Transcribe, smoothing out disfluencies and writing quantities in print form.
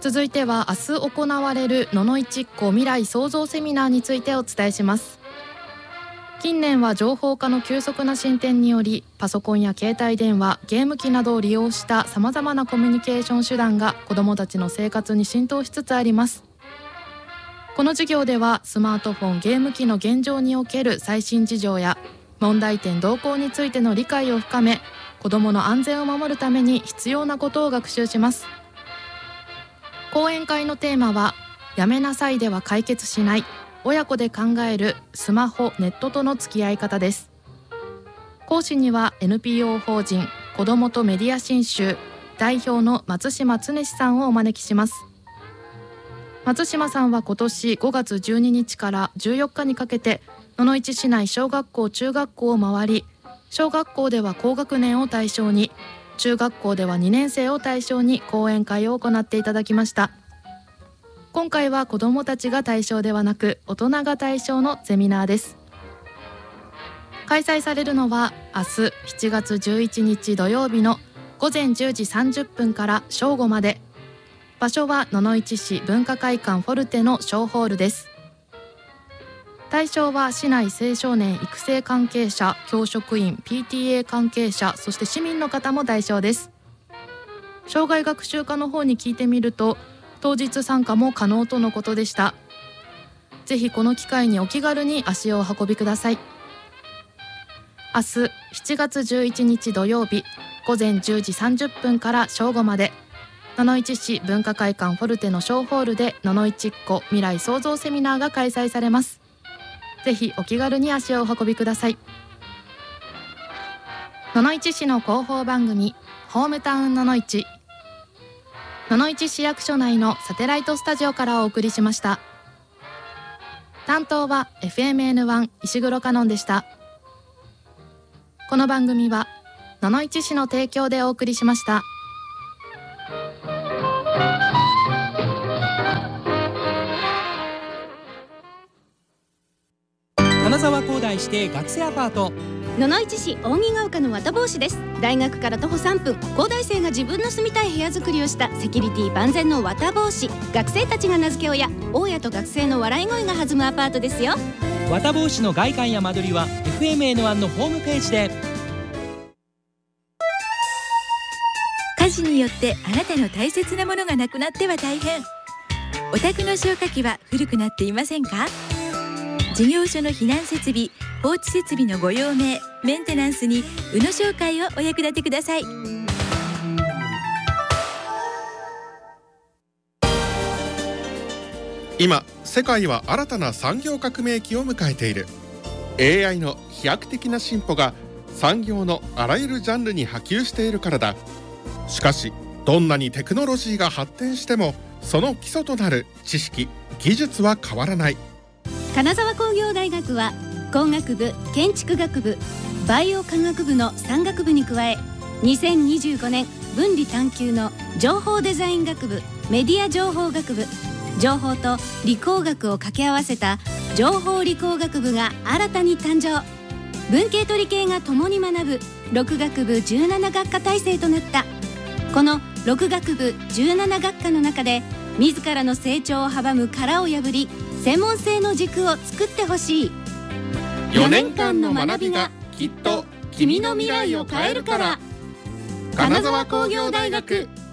続いては明日行われる野々市っ子未来創造セミナーについてお伝えします。近年は情報化の急速な進展により、パソコンや携帯電話、ゲーム機などを利用したさまざまなコミュニケーション手段が子どもたちの生活に浸透しつつあります。この授業ではスマートフォン、ゲーム機の現状における最新事情や問題点動向についての理解を深め、子どもの安全を守るために必要なことを学習します。講演会のテーマは、やめなさいでは解決しない、親子で考えるスマホ・ネットとの付き合い方です。講師には NPO 法人子どもとメディア新州代表の松島恒史さんをお招きします。松島さんは今年5月12日から14日にかけて野々市市内小学校・中学校を回り、小学校では高学年を対象に、中学校では2年生を対象に講演会を行っていただきました。今回は子どもたちが対象ではなく大人が対象のセミナーです。開催されるのは明日7月11日土曜日の午前10時30分から正午まで。場所は野々市市文化会館フォルテの小ホールです。対象は市内青少年育成関係者、教職員、PTA 関係者、そして市民の方も対象です。障害学習課の方に聞いてみると、当日参加も可能とのことでした。ぜひこの機会にお気軽に足をお運びください。明日7月11日土曜日午前10時30分から正午まで、野々市市文化会館フォルテの小ホールで野々市っ子未来創造セミナーが開催されます。ぜひお気軽に足をお運びください。野々市市の広報番組ホームタウン野々市、野々市市役所内のサテライトスタジオからお送りしました。担当は FMN1 石黒香音でした。この番組は野々市市の提供でお送りしました。 金沢工大指定学生アパート、 野々市市扇ヶ丘の綿帽子です。大学から徒歩3分、工大生が自分の住みたい部屋作りをしたセキュリティ万全の綿帽子。学生たちが名付け親、大家と学生の笑い声が弾むアパートですよ。 綿帽子の外観や間取りは FMN1 のホームページで。 火事によってあなたの大切なものがなくなっては大変。お宅の消火器は古くなっていませんか？事業所の避難設備、放置設備のご用命、メンテナンスに宇野商会をお役立てください。 今世界は新たな産業革命期を迎えている。 AI の飛躍的な進歩が産業のあらゆるジャンルに波及しているからだ。しかしどんなにテクノロジーが発展しても、その基礎となる知識・技術は変わらない。 金沢工業大学は工学部、建築学部、バイオ科学部の3学部に加え、2025年分離探究の情報デザイン学部、メディア情報学部、情報と理工学を掛け合わせた情報理工学部が新たに誕生。文系と理系が共に学ぶ6学部17学科体制となった。この6学部17学科の中で、自らの成長を阻む殻を破り、専門性の軸を作ってほしい。 4年間の学びがきっと君の未来を変えるから。金沢工業大学。